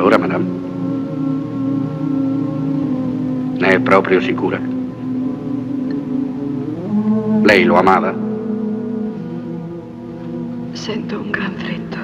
Allora, madame? Ne è proprio sicura? Lei lo amava? Sento un gran freddo.